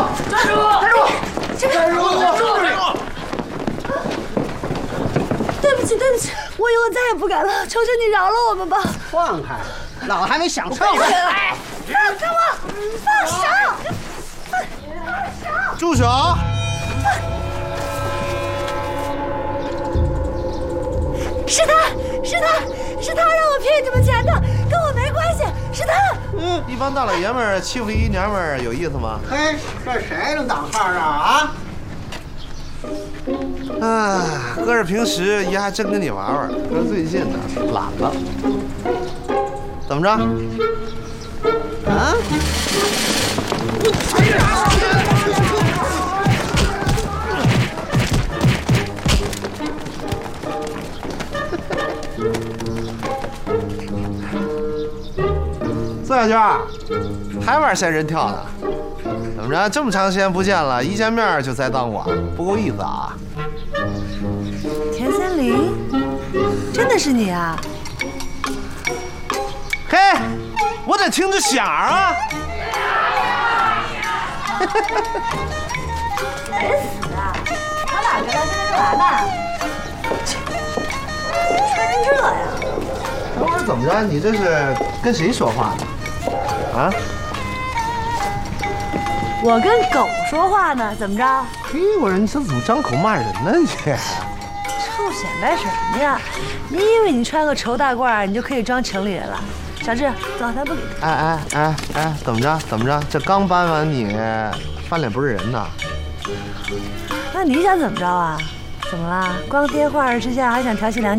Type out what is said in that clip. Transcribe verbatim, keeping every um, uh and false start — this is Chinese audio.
站住！站住！站住！站住！ 对不起，对不起，我以后再也不敢了，求求你饶了我们吧！ 放开，老子还没想撤回。 哎，放开我！放手！放手！ 住手！ 是他，是他，是他让我骗你们钱的，跟我没关系，是他。 嗯，一帮大老爷们儿欺负一娘们儿有意思吗？ 嘿，这谁能挡号啊？啊！ 啊，哥是平时爷还真跟你玩玩，哥最近呢懒了。怎么着？啊？孙小娟，还玩仙人跳呢？怎么着？这么长时间不见了，一见面就栽赃我，不够意思啊！ 田森林，真的是你啊？ 嘿，我得听着响啊！ 该死啊！他哪知道现在干嘛呢？穿成这呀！ 等会儿怎么着？你这是跟谁说话呢？啊？ 我跟狗说话呢，怎么着？ 嘿，我说你这怎么张口骂人呢？你臭显摆什么呀？你以为你穿个绸大褂，你就可以装城里人了？小志，走，咱不理他。 哎哎哎哎，怎么着？怎么着？这刚搬完你，翻脸不是人呐？ 那你想怎么着啊？怎么啦？光电话之下还想调戏良